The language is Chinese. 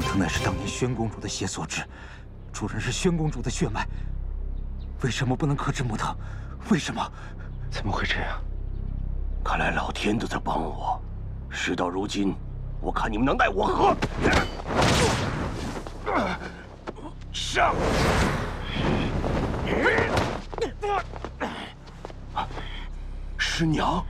藤乃是当年宣公主的血所致，主人是宣公主的血脉，为什么不能克制木藤？为什么？ 怎么会这样？ 看来老天都在帮我。事到如今，我看你们能奈我何？上！师娘。